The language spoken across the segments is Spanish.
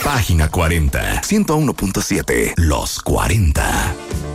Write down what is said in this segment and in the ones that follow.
Página 40, 101.7, Los 40.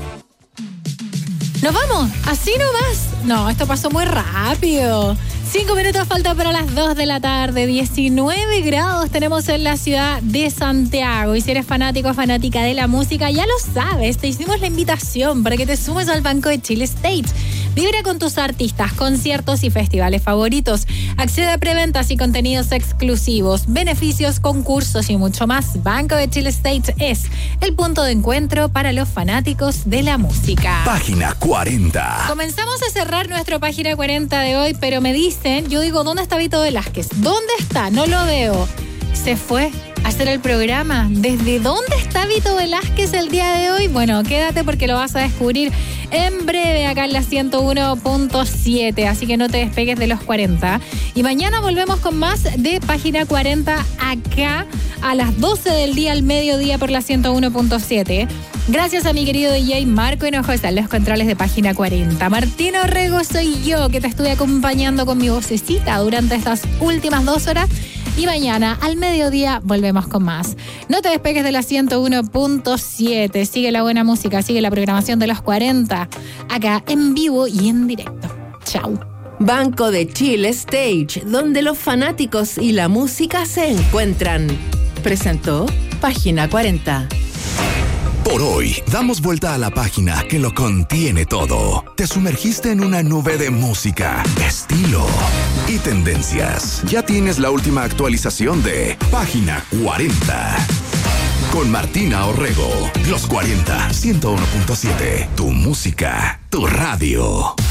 Nos vamos, así nomás. No, esto pasó muy rápido. 5 minutos falta para las 2 de la tarde. 19 grados tenemos en la ciudad de Santiago. Y si eres fanático o fanática de la música, ya lo sabes. Te hicimos la invitación para que te sumes al Banco de Chile Stage. Vibra con tus artistas, conciertos y festivales favoritos. Accede a preventas y contenidos exclusivos, beneficios, concursos y mucho más. Banco de Chile Stage es el punto de encuentro para los fanáticos de la música. Página 40. Comenzamos a cerrar nuestra página 40 de hoy, pero me dicen, yo digo, ¿dónde está Vito Velázquez? ¿Dónde está? No lo veo. Se fue a hacer el programa. ¿Desde dónde está Vito Velázquez el día de hoy? Bueno, quédate porque lo vas a descubrir en breve acá en la 101.7, así que no te despegues de los 40. Y mañana volvemos con más de Página 40 acá a las 12 del día al mediodía por la 101.7. Gracias a mi querido DJ Marco Hinojosa en los controles de Página 40. Martina Orrego soy yo, que te estuve acompañando con mi vocecita durante estas últimas 2 horas. Y mañana al mediodía volvemos con más. No te despegues de la 101.7. Sigue la buena música, sigue la programación de los 40. Acá en vivo y en directo. Chau. Banco de Chile Stage, donde los fanáticos y la música se encuentran. Presentó Página 40. Por hoy, damos vuelta a la página que lo contiene todo. Te sumergiste en una nube de música, estilo y tendencias. Ya tienes la última actualización de Página 40. Con Martina Orrego, Los 40, 101.7. Tu música, tu radio.